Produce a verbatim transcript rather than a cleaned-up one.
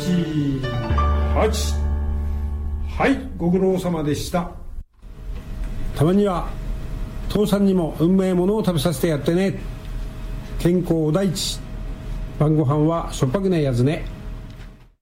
ちはち。はい、ご苦労様でした。たまには父さんにも運命ものを食べさせてやってね。健康第一。晩ご飯はしょっぱくないやつね。